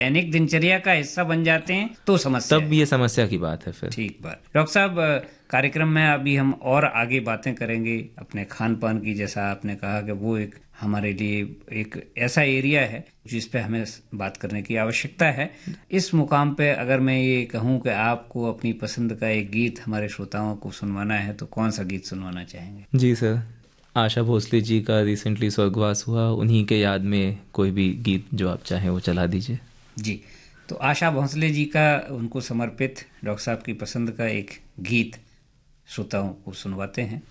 दैनिक दिनचर्या का हिस्सा बन जाते हैं तो समस्या तब ये समस्या की बात है फिर। ठीक बात। डॉक्टर साहब, कार्यक्रम में अभी हम और आगे बातें करेंगे अपने खान पान की। जैसा आपने कहा कि वो एक हमारे लिए एक ऐसा एरिया है जिस पे हमें बात करने की आवश्यकता है। इस मुकाम पे अगर मैं ये कहूँ कि आपको अपनी पसंद का एक गीत हमारे श्रोताओं को सुनवाना है तो कौन सा गीत सुनवाना चाहेंगे? जी सर, आशा भोसले जी का रिसेंटली स्वर्गवास हुआ, उन्हीं के याद में कोई भी गीत जो आप चाहें वो चला दीजिए। जी, तो आशा भोसले जी का उनको समर्पित डॉक्टर साहब की पसंद का एक गीत श्रोताओं को सुनवाते हैं।